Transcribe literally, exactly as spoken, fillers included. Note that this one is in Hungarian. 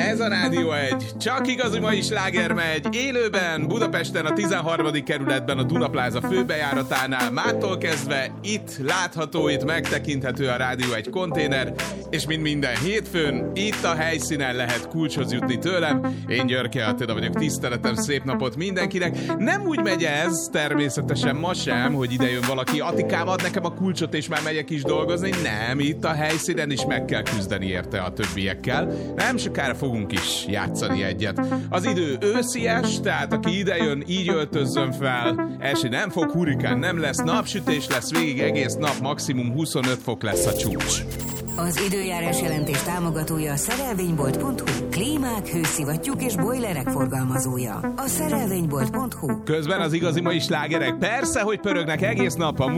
Ez a Rádió egy, csak igazi mai sláger megy, élőben Budapesten a tizenharmadik kerületben a Dunapláza főbejáratánál, mától kezdve itt látható, itt megtekinthető a Rádió egy konténer, és mint minden hétfőn, itt a helyszínen lehet kulcshoz jutni tőlem. Én Györke Attila vagyok, tiszteletem, szép napot mindenkinek. Nem úgy megy ez, természetesen ma sem, hogy ide jön valaki, Atikám, ad nekem a kulcsot és már megyek is dolgozni. Nem, itt a helyszínen is meg kell küzdeni érte a többiekkel. Nem sokára fogunk is játszani egyet. Az idő őszies, tehát aki ide jön, így öltözzön fel. Esni nem fog, hurikán nem lesz, napsütés lesz végig egész nap, maximum huszonöt fok lesz a csúcs. Az időjárás jelentés támogatója a szerelvénybolt pont hu, klímák, hőszivattyúk és bojlerek forgalmazója. A szerelvénybolt pont hu. Közben az igazi mai slágerek persze, hogy pörögnek egész nap a